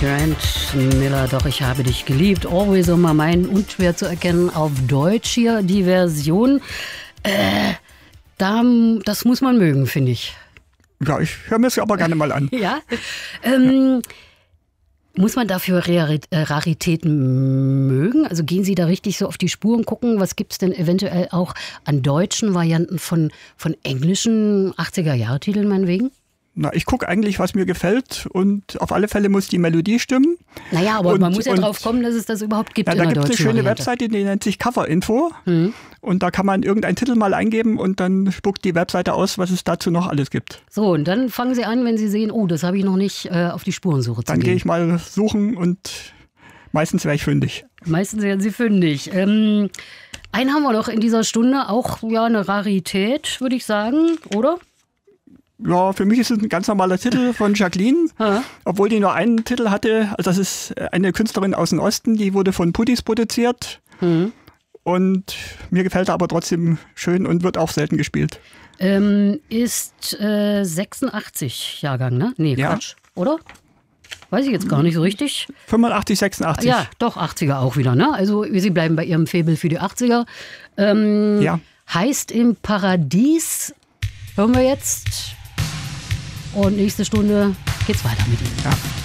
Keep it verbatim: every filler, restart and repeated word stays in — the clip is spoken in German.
Grant Miller, doch ich habe dich geliebt. Always on my mind, unschwer zu erkennen auf Deutsch hier die Version. Äh, da, das muss man mögen, finde ich. Ja, ich höre mir es aber gerne mal an. Ja. Ähm, muss man dafür Raritäten mögen? Also gehen Sie da richtig so auf die Spur und gucken, was gibt es denn eventuell auch an deutschen Varianten von, von englischen achtziger-Jahre-Titeln meinetwegen? Na, ich gucke eigentlich, was mir gefällt, und auf alle Fälle muss die Melodie stimmen. Naja, aber und, man muss ja und, drauf kommen, dass es das überhaupt gibt. Ja, in da der gibt es eine schöne Variante. Webseite, die nennt sich Cover Info. Mhm. Und da kann man irgendeinen Titel mal eingeben und dann spuckt die Webseite aus, was es dazu noch alles gibt. So, und dann fangen Sie an, wenn Sie sehen, oh, das habe ich noch nicht, äh, auf die Spurensuche zu Dann gehen. gehe ich mal suchen und meistens wäre ich fündig. Meistens werden Sie fündig. Ähm, einen haben wir noch in dieser Stunde, auch ja eine Rarität, würde ich sagen, oder? Ja, für mich ist es ein ganz normaler Titel von Jacqueline, Ha. obwohl die nur einen Titel hatte. Also das ist eine Künstlerin aus dem Osten, die wurde von Puttis produziert. Mhm. Und mir gefällt er aber trotzdem schön und wird auch selten gespielt. Ähm, ist äh, sechsundachtzig Jahrgang, ne? Nee, Ja. Quatsch, oder? Weiß ich jetzt gar nicht so richtig. fünfundachtzig, sechsundachtzig. Ja, doch, achtziger auch wieder, ne? Also Sie bleiben bei Ihrem Faible für die achtziger. Ähm, Ja. Heißt im Paradies, hören wir jetzt. Und nächste Stunde geht's weiter mit Ihnen. Ja.